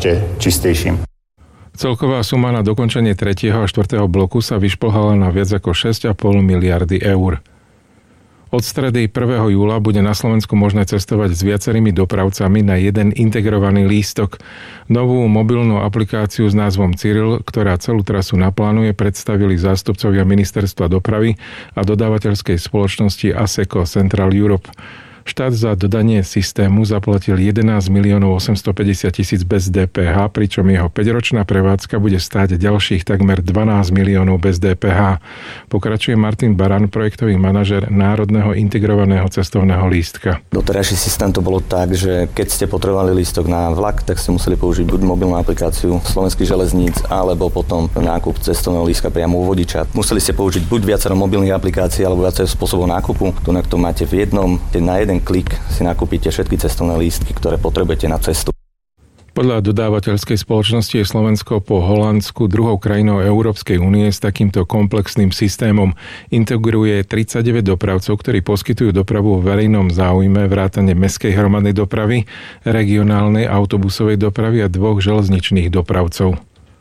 ešte čistejším. Celková suma na dokončenie 3. a 4. bloku sa vyšplhala na viac ako 6,5 miliardy eur. Od stredy 1. júla bude na Slovensku možné cestovať s viacerými dopravcami na jeden integrovaný lístok. Novú mobilnú aplikáciu s názvom Cyril, ktorá celú trasu naplánuje, predstavili zástupcovia Ministerstva dopravy a dodávateľskej spoločnosti ASECO Central Europe. Štát za dodanie systému zaplatil 11 850 000 bez DPH, pričom jeho 5-ročná prevádzka bude stáť ďalších takmer 12 miliónov bez DPH. Pokračuje Martin Baran, projektový manažer Národného integrovaného cestovného lístka. Doterajší systém to bolo tak, že keď ste potrebovali lístok na vlak, tak ste museli použiť buď mobilnú aplikáciu Slovenských železníc, alebo potom nákup cestovného lístka priamo u vodiča. Museli ste použiť buď viacero mobilných aplikácií, alebo viacero spôsobov nákupu. To máte v jednom, na jeden klik si nakúpite všetky cestovné lístky, ktoré potrebujete na cestu. Podľa dodávateľskej spoločnosti je Slovensko po Holandsku druhou krajinou Európskej únie s takýmto komplexným systémom. Integruje 39 dopravcov, ktorí poskytujú dopravu v verejnom záujme, vrátane mestskej hromadnej dopravy, regionálnej autobusovej dopravy a 2 železničných dopravcov.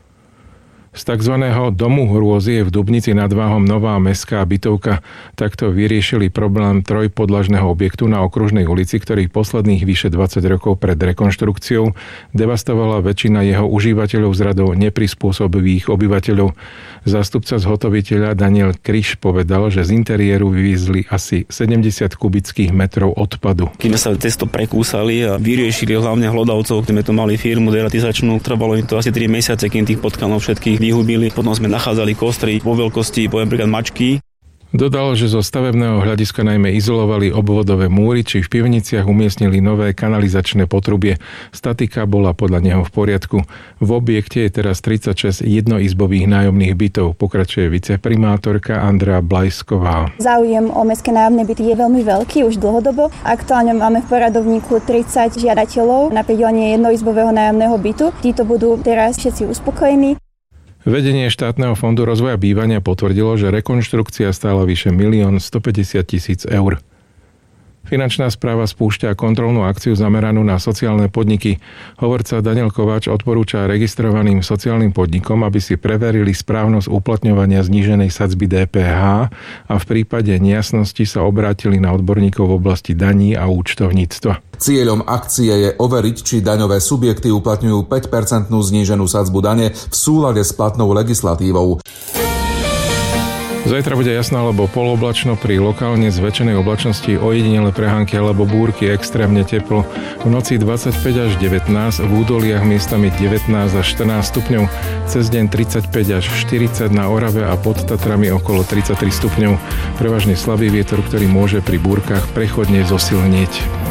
Z tzv. Domu hrôzy je v Dubnici nad Váhom nová mestská bytovka. Takto vyriešili problém trojpodlažného objektu na Okružnej ulici, ktorý posledných vyše 20 rokov pred rekonštrukciou devastovala väčšina jeho užívateľov z radov neprispôsobivých obyvateľov. Zástupca zhotoviteľa Daniel Kryš povedal, že z interiéru vyviezli asi 70 kubických metrov odpadu. Keď sa cesto prekúsali a vyriešili hlavne hlodavcov, keď sme to mali firmu deratizačnú, trvalo im to asi 3 mesiace, kým tých potkanov všetkých vyhubili. Potom sme nachádzali kostry vo veľkosti, poviem príklad mačky. Dodal, že zo stavebného hľadiska najmä izolovali obvodové múry, či v pivniciach umiestnili nové kanalizačné potrubie. Statika bola podľa neho v poriadku. V objekte je teraz 36 jednoizbových nájomných bytov, pokračuje viceprimátorka Andrea Blajsková. Záujem o mestské nájomné byty je veľmi veľký už dlhodobo. Aktuálne máme v poradovníku 30 žiadateľov na pridelenie jednoizbového nájomného bytu. Títo budú teraz všetci uspokojení. Vedenie štátneho fondu rozvoja bývania potvrdilo, že rekonštrukcia stála vyše 1 150 000 eur. Finančná správa spúšťa kontrolnú akciu zameranú na sociálne podniky. Hovorca Daniel Kováč odporúča registrovaným sociálnym podnikom, aby si preverili správnosť uplatňovania zníženej sadzby DPH a v prípade nejasnosti sa obrátili na odborníkov v oblasti daní a účtovníctva. Cieľom akcie je overiť, či daňové subjekty uplatňujú 5% zníženú sadzbu dane v súlade s platnou legislatívou. Zajtra bude jasno alebo poloblačno, pri lokálne zväčšenej oblačnosti ojedinele prehánky alebo búrky, extrémne teplo. V noci 25 až 19, v údoliach miestami 19 až 14 stupňov, cez deň 35 až 40 na Orave a pod Tatrami okolo 33 stupňov. Prevažne slabý vietor, ktorý môže pri búrkach prechodne zosilnieť.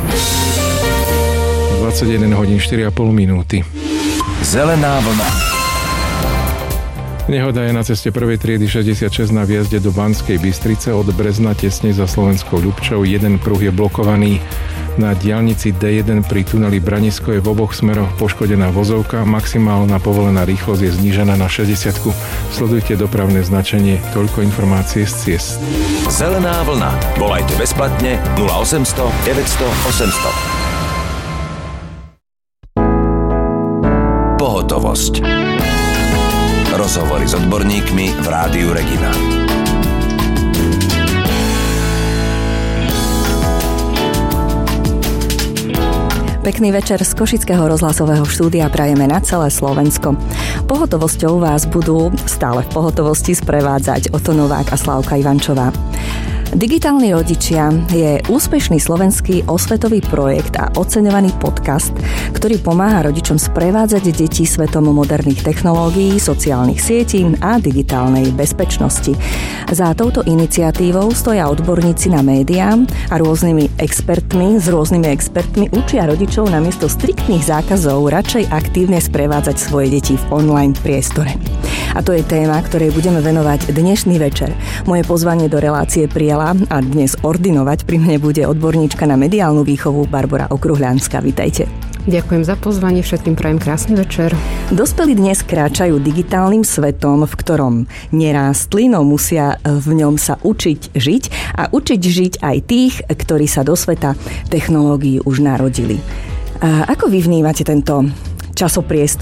21 hodín 4,5 minúty. Zelená vlna. Nehoda je na ceste prvej triedy 66 na vjazde do Banskej Bystrice od Brezna tesne za Slovenskou Ľubčou. Jeden pruh je blokovaný. Na diaľnici D1 pri tuneli Branisko je v oboch smeroch poškodená vozovka. Maximálna povolená rýchlosť je znížená na 60. Sledujte dopravné značenie. Toľko informácie z ciest. Zelená vlna. Volajte bezplatne 0800 900 800. Pohotovosť. Rozhovory s odborníkmi v Rádiu Regina. Pekný večer z Košického rozhlasového štúdia prajeme na celé Slovensko. Pohotovosťou vás budú stále v pohotovosti sprevádzať Oto Novák a Slávka Ivančová. Digitálni rodičia je úspešný slovenský osvetový projekt a oceňovaný podcast, ktorý pomáha rodičom sprevádzať deti svetom moderných technológií, sociálnych sietí a digitálnej bezpečnosti. Za touto iniciatívou stoja odborníci na médiá a s rôznymi expertmi učia rodičov namiesto striktných zákazov radšej aktívne sprevádzať svoje deti v online priestore. A to je téma, ktorej budeme venovať dnešný večer. Moje pozvanie do relácie prijala a dnes ordinovať pri mne bude odborníčka na mediálnu výchovu Barbora Okruhľanská. Vitajte. Ďakujem za pozvanie, všetkým prajem krásny večer. Dospelí dnes kráčajú digitálnym svetom, v ktorom nerástli, no musia v ňom sa učiť žiť a učiť žiť aj tých, ktorí sa do sveta technológií už narodili. A ako vy vnímate tento časopriestor?